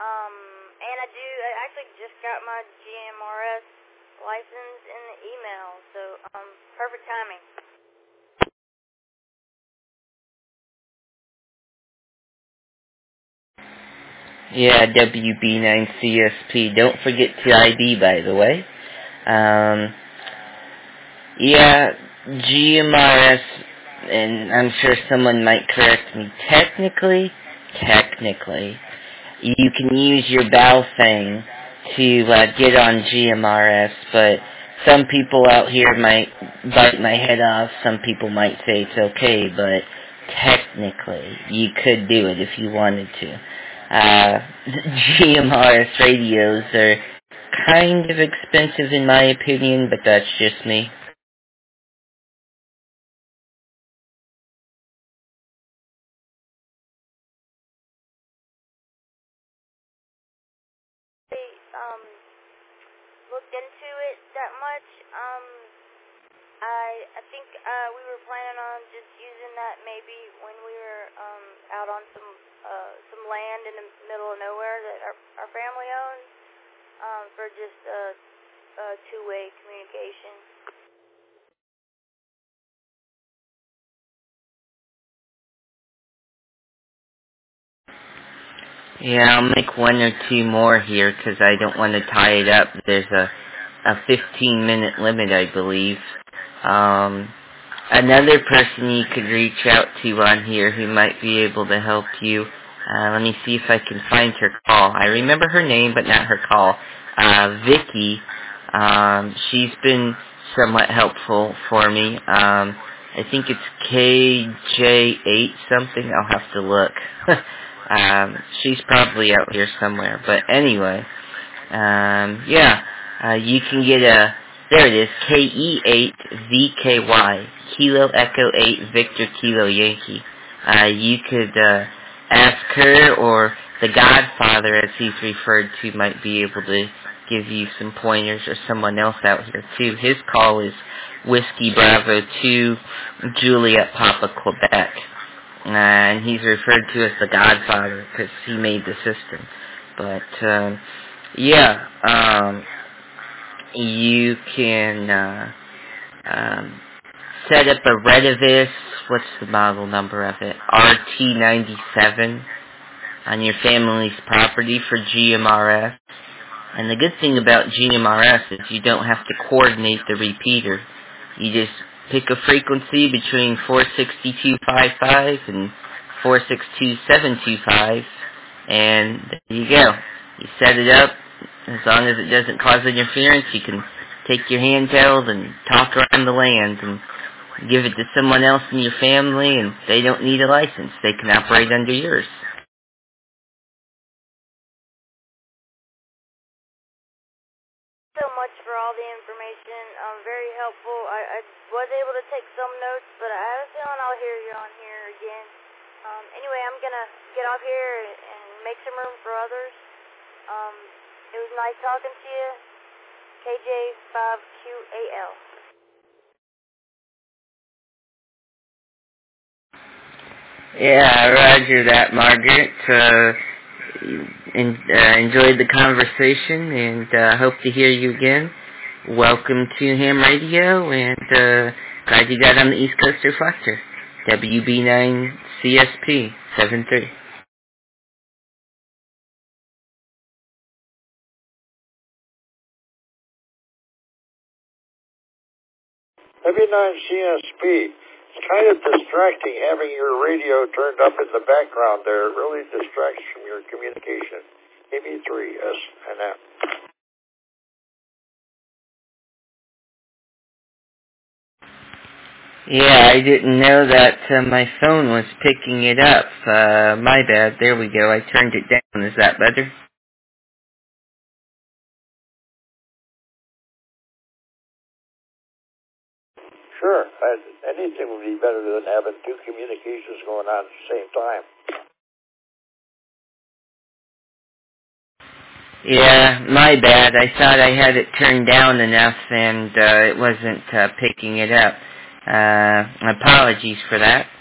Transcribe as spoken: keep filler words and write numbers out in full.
Um, and I do, I actually just got my G M R S license in the email, so, um, perfect timing. Yeah, W B nine C S P. Don't forget to I D, by the way. Um, yeah, G M R S, and I'm sure someone might correct me. Technically, technically, you can use your Baofeng to uh, get on G M R S, but some people out here might bite my head off. Some people might say it's okay, but technically, you could do it if you wanted to. Uh, G M R S radios are kind of expensive in my opinion, but that's just me. Um, looked into it that much. Um, I I think uh, we were planning on just using that maybe when we were um, out on some uh, some land in the middle of nowhere that our our family owns, um, for just uh, uh, two-way communication. Yeah, I'll make one or two more here because I don't want to tie it up. There's a a fifteen minute limit, I believe. Um, another person you could reach out to on here who might be able to help you. Uh, let me see if I can find her call. I remember her name, but not her call. Uh, Vicky. Um, she's been somewhat helpful for me. Um, I think it's K J eight something. I'll have to look. um, she's probably out here somewhere. But anyway, um, yeah, uh, you can get a, there it is, K E eight V K Y, Kilo Echo eight Victor Kilo Yankee. Uh, you could uh, ask her, or the Godfather, as he's referred to, might be able to give you some pointers, or someone else out here too. His call is Whiskey Bravo two Juliet Papa Quebec. Uh, and he's referred to as the Godfather because he made the system. But, um, yeah, um, you can uh, um, set up a Retevis, what's the model number of it? R T ninety-seven on your family's property for G M R S. And the good thing about G M R S is you don't have to coordinate the repeater. You just pick a frequency between four sixty-two point five five and four sixty-two point seven two five, and there you go. You set it up. As long as it doesn't cause interference, you can take your handheld and talk around the land and give it to someone else in your family, and they don't need a license. They can operate under yours. So much for all the information. Um, very helpful. I, I was able to take some notes, but I have a feeling I'll hear you on here again. Um, anyway, I'm gonna get off here and make some room for others. Um, it was nice talking to you. K J five Q A L. Yeah, roger that, Margaret. Uh, en- uh, enjoyed the conversation, and uh, hope to hear you again. Welcome to Ham Radio, and uh, glad you got on the East Coast Reflector. W B nine C S P seven three. W nine C S P. It's kind of distracting having your radio turned up in the background there. It really distracts from your communication. M E three S and M. Yeah, I didn't know that uh, my phone was picking it up. Uh, my bad. There we go. I turned it down. Is that better? Sure. Anything would be better than having two communications going on at the same time. Yeah, my bad. I thought I had it turned down enough, and uh, it wasn't uh, picking it up. Uh, apologies for that.